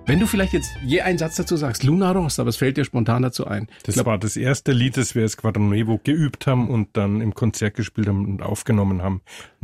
Wenn du vielleicht jetzt je einen Satz dazu sagst, Luna Rossa, aber es fällt dir spontan dazu ein. Das war das erste Lied, das wir als Quadro Nuevo geübt haben und dann im Konzert gespielt haben und aufgenommen haben,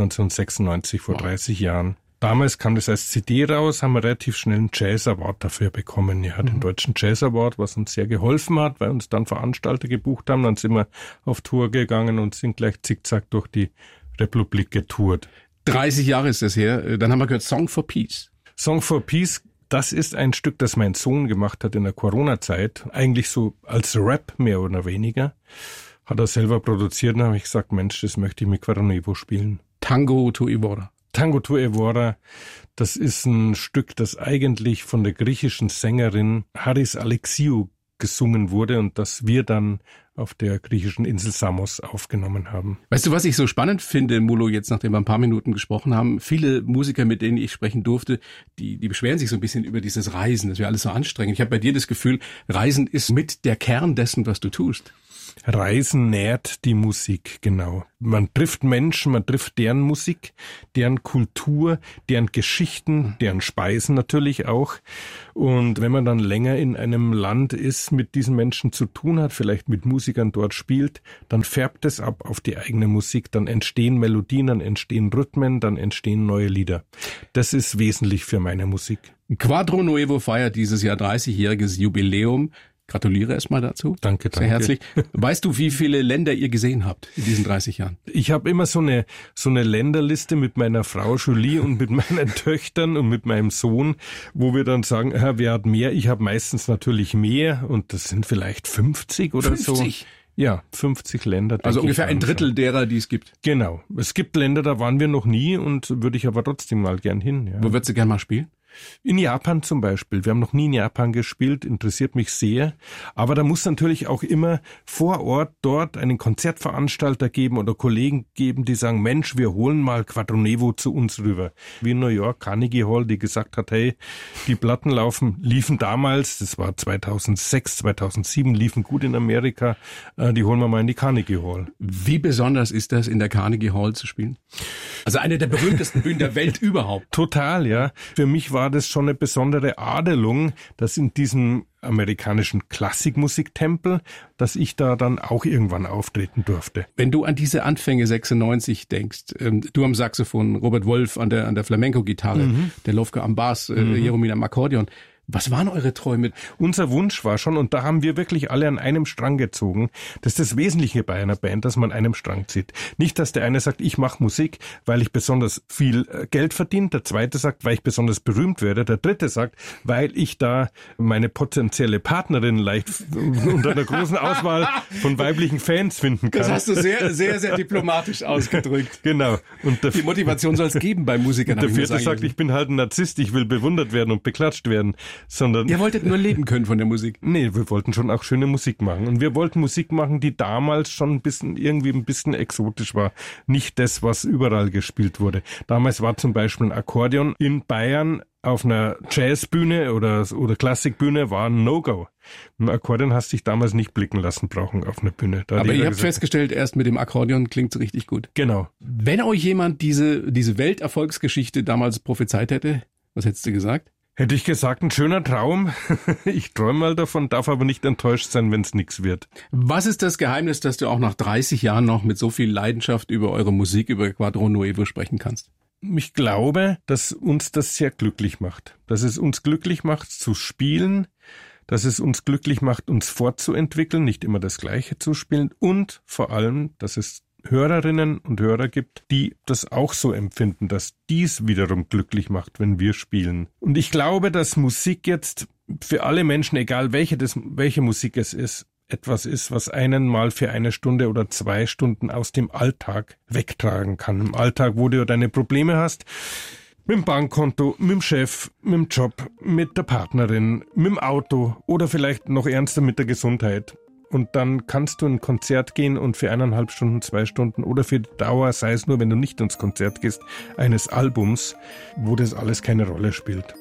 1996, vor 30 Jahren. Damals kam das als CD raus, haben wir relativ schnell einen Jazz Award dafür bekommen. Ja, den Deutschen Jazz Award, was uns sehr geholfen hat, weil uns dann Veranstalter gebucht haben. Dann sind wir auf Tour gegangen und sind gleich zickzack durch die Republik getourt. 30 Jahre ist das her. Dann haben wir gehört Song for Peace. Song for Peace, das ist ein Stück, das mein Sohn gemacht hat in der Corona-Zeit. Eigentlich so als Rap mehr oder weniger. Hat er selber produziert und habe ich gesagt, Mensch, das möchte ich mit Quadro Nuevo spielen. Tango to Evora. Tango to Evora, das ist ein Stück, das eigentlich von der griechischen Sängerin Haris Alexiou gesungen wurde und das wir dann auf der griechischen Insel Samos aufgenommen haben. Weißt du, was ich so spannend finde, Mulo, jetzt nachdem wir ein paar Minuten gesprochen haben? Viele Musiker, mit denen ich sprechen durfte, die beschweren sich so ein bisschen über dieses Reisen. Das wäre alles so anstrengend. Ich habe bei dir das Gefühl, Reisen ist mit der Kern dessen, was du tust. Reisen nährt die Musik, genau. Man trifft Menschen, man trifft deren Musik, deren Kultur, deren Geschichten, deren Speisen natürlich auch. Und wenn man dann länger in einem Land ist, mit diesen Menschen zu tun hat, vielleicht mit Musikern dort spielt, dann färbt es ab auf die eigene Musik. Dann entstehen Melodien, dann entstehen Rhythmen, dann entstehen neue Lieder. Das ist wesentlich für meine Musik. Quadro Nuevo feiert dieses Jahr 30-jähriges Jubiläum. Gratuliere erstmal dazu. Danke. Sehr herzlich. Weißt du, wie viele Länder ihr gesehen habt in diesen 30 Jahren? Ich habe immer so eine Länderliste mit meiner Frau Julie und mit meinen Töchtern und mit meinem Sohn, wo wir dann sagen, wer hat mehr? Ich habe meistens natürlich mehr und das sind vielleicht 50 oder 50? So. Ja, 50 Länder. Also ungefähr ein Drittel derer, die es gibt. Genau. Es gibt Länder, da waren wir noch nie und würde ich aber trotzdem mal gern hin. Ja. Wo würdest du gern mal spielen? In Japan zum Beispiel. Wir haben noch nie in Japan gespielt, interessiert mich sehr. Aber da muss natürlich auch immer vor Ort dort einen Konzertveranstalter geben oder Kollegen geben, die sagen, Mensch, wir holen mal Quadro Nuevo zu uns rüber. Wie in New York, Carnegie Hall, die gesagt hat, hey, die Platten liefen damals, das war 2006, 2007, liefen gut in Amerika, die holen wir mal in die Carnegie Hall. Wie besonders ist das, in der Carnegie Hall zu spielen? Also eine der berühmtesten Bühnen der Welt überhaupt. Total, ja. Für mich war das schon eine besondere Adelung, dass in diesem amerikanischen Klassikmusiktempel, dass ich da dann auch irgendwann auftreten durfte. Wenn du an diese Anfänge 96 denkst, du am Saxophon, Robert Wolf an der Flamenco-Gitarre, der Lofke am Bass, Jeromina am Akkordeon, was waren eure Träume? Unser Wunsch war schon, und da haben wir wirklich alle an einem Strang gezogen, das ist das Wesentliche bei einer Band, dass man an einem Strang zieht. Nicht, dass der eine sagt, ich mache Musik, weil ich besonders viel Geld verdiene, der zweite sagt, weil ich besonders berühmt werde, der dritte sagt, weil ich da meine potenzielle Partnerin leicht unter einer großen Auswahl von weiblichen Fans finden kann. Das hast du sehr, sehr, sehr diplomatisch ausgedrückt. Genau. Und die Motivation soll es geben bei Musikern. Und der vierte sagt, ich bin halt ein Narzisst, ich will bewundert werden und beklatscht werden. Sondern ihr wolltet nur leben können von der Musik. Nee, wir wollten schon auch schöne Musik machen. Und wir wollten Musik machen, die damals schon ein bisschen exotisch war. Nicht das, was überall gespielt wurde. Damals war zum Beispiel ein Akkordeon in Bayern auf einer Jazzbühne oder Klassikbühne war ein No-Go. Ein Akkordeon hast dich damals nicht blicken lassen brauchen auf einer Bühne. Aber ihr habt festgestellt, erst mit dem Akkordeon klingt's richtig gut. Genau. Wenn euch jemand diese Welterfolgsgeschichte damals prophezeit hätte, was hättest du gesagt? Hätte ich gesagt, ein schöner Traum. Ich träume mal davon, darf aber nicht enttäuscht sein, wenn es nichts wird. Was ist das Geheimnis, dass du auch nach 30 Jahren noch mit so viel Leidenschaft über eure Musik, über Quadro Nuevo sprechen kannst? Ich glaube, dass uns das sehr glücklich macht. Dass es uns glücklich macht, zu spielen, dass es uns glücklich macht, uns fortzuentwickeln, nicht immer das Gleiche zu spielen und vor allem, dass es Hörerinnen und Hörer gibt, die das auch so empfinden, dass dies wiederum glücklich macht, wenn wir spielen. Und ich glaube, dass Musik jetzt für alle Menschen, egal welche Musik es ist, etwas ist, was einen mal für 1 Stunde oder 2 Stunden aus dem Alltag wegtragen kann. Im Alltag, wo du deine Probleme hast, mit dem Bankkonto, mit dem Chef, mit dem Job, mit der Partnerin, mit dem Auto oder vielleicht noch ernster mit der Gesundheit. Und dann kannst du in ein Konzert gehen und für 1,5 Stunden, 2 Stunden oder für die Dauer, sei es nur, wenn du nicht ins Konzert gehst, eines Albums, wo das alles keine Rolle spielt.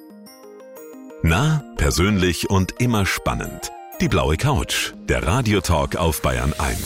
Nah, persönlich und immer spannend. Die blaue Couch, der Radiotalk auf Bayern 1.